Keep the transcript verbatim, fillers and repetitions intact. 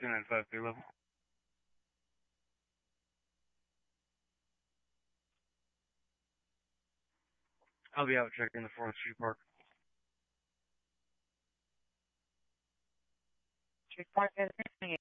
two nine five, three level. I'll be out checking the fourth Street Park. Street Park is